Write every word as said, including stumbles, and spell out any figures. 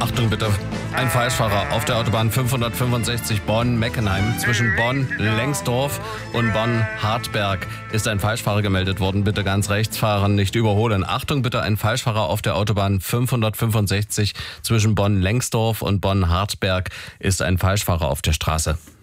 Achtung bitte, ein Falschfahrer auf der Autobahn fünfhundertfünfundsechzig Bonn-Meckenheim. Zwischen Bonn-Lengsdorf und Bonn-Hartberg ist ein Falschfahrer gemeldet worden. Bitte ganz rechts fahren, nicht überholen. Achtung bitte, ein Falschfahrer auf der Autobahn fünfhundertfünfundsechzig zwischen Bonn-Lengsdorf und Bonn-Hartberg ist ein Falschfahrer auf der Straße.